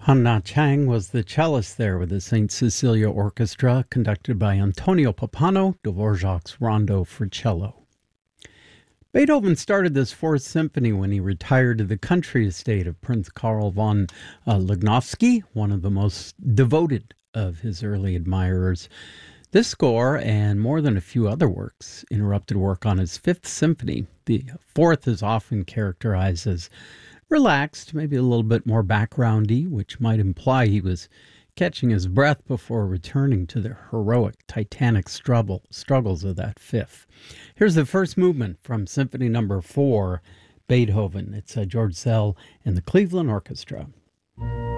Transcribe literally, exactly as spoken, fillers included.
Han-Na Chang was the cellist there with the Saint Cecilia Orchestra, conducted by Antonio Pappano, Dvorak's Rondo for cello. Beethoven started this Fourth Symphony when he retired to the country estate of Prince Karl von uh, Lichnowsky, one of the most devoted of his early admirers. This score, and more than a few other works, interrupted work on his Fifth Symphony. The Fourth is often characterized as relaxed, maybe a little bit more backgroundy, which might imply he was catching his breath before returning to the heroic, titanic struggle, struggles of that Fifth. Here's the first movement from Symphony Number Four, Beethoven. It's uh, George Szell and the Cleveland Orchestra.